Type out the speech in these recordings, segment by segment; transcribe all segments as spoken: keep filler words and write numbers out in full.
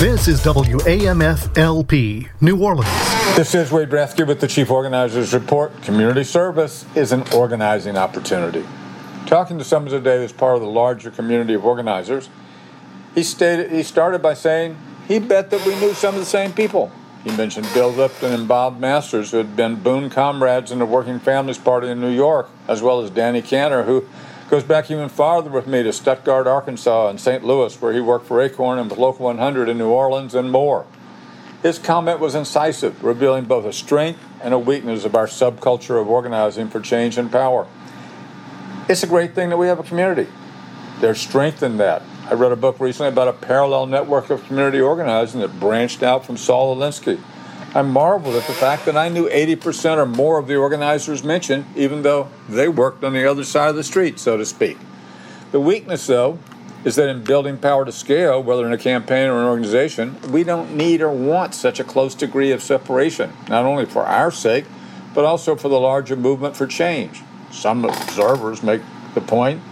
This is W A M F L P, New Orleans. This is Wade Bresky with the Chief Organizers Report. Community service is an organizing opportunity. Talking to someone today who's part of the larger community of organizers, he stated he started by saying he bet that we knew some of the same people. He mentioned Bill Lipton and Bob Masters, who had been boon comrades in the Working Families Party in New York, as well as Danny Cantor, who goes back even farther with me to Stuttgart, Arkansas, and Saint Louis, where he worked for Acorn and with Local one hundred in New Orleans and more. His comment was incisive, revealing both a strength and a weakness of our subculture of organizing for change and power. It's a great thing that we have a community. There's strength in that. I read a book recently about a parallel network of community organizing that branched out from Saul Alinsky. I marveled at the fact that I knew eighty percent or more of the organizers mentioned, even though they worked on the other side of the street, so to speak. The weakness, though, is that in building power to scale, whether in a campaign or an organization, we don't need or want such a close degree of separation, not only for our sake, but also for the larger movement for change. Some observers make the point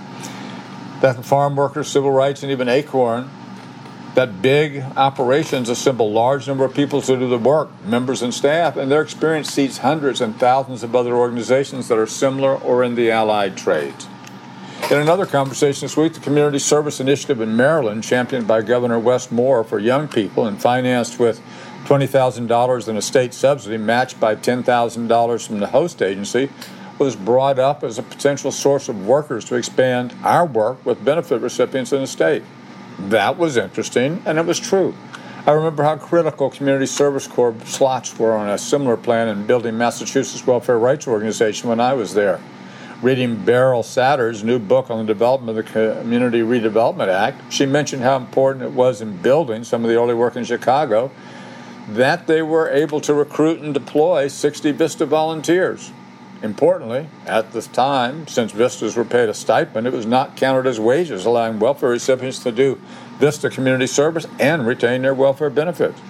that the farm workers, civil rights, and even Acorn, that big operations assemble large number of people to do the work, members and staff, and their experience seats hundreds and thousands of other organizations that are similar or in the allied trades. In another conversation this week, the Community Service Initiative in Maryland, championed by Governor Wes Moore for young people and financed with twenty thousand dollars in a state subsidy matched by ten thousand dollars from the host agency, was brought up as a potential source of workers to expand our work with benefit recipients in the state. That was interesting, and it was true. I remember how critical Community Service Corps slots were on a similar plan in building Massachusetts Welfare Rights Organization when I was there. Reading Beryl Satter's new book on the development of the Community Redevelopment Act, she mentioned how important it was in building some of the early work in Chicago that they were able to recruit and deploy sixty VISTA volunteers. Importantly, at the time, since VISTAs were paid a stipend, it was not counted as wages, allowing welfare recipients to do VISTA community service and retain their welfare benefits.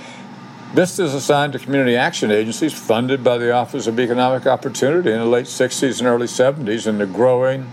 VISTAs assigned to community action agencies funded by the Office of Economic Opportunity in the late sixties and early seventies, and the growing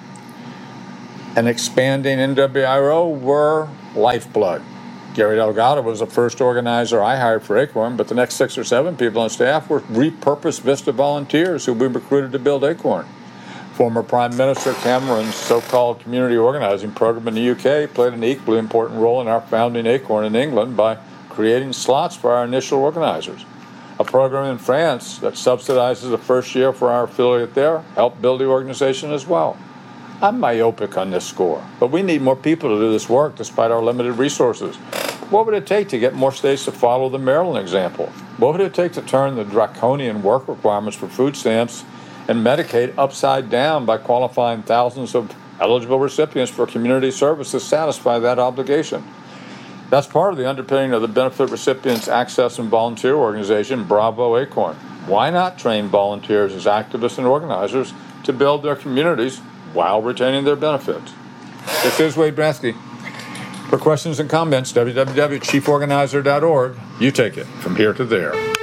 and expanding N W I R O were lifeblood. Gary Delgado was the first organizer I hired for Acorn, but the next six or seven people on staff were repurposed VISTA volunteers who we recruited to build Acorn. Former Prime Minister Cameron's so-called community organizing program in the U K played an equally important role in our founding Acorn in England by creating slots for our initial organizers. A program in France that subsidizes the first year for our affiliate there helped build the organization as well. I'm myopic on this score, but we need more people to do this work despite our limited resources. What would it take to get more states to follow the Maryland example? What would it take to turn the draconian work requirements for food stamps and Medicaid upside down by qualifying thousands of eligible recipients for community service to satisfy that obligation? That's part of the underpinning of the Benefit Recipients Access and Volunteer Organization, Bravo Acorn. Why not train volunteers as activists and organizers to build their communities while retaining their benefits? This is Wade Bresky. For questions and comments, w w w dot chief organizer dot org. You take it from here to there.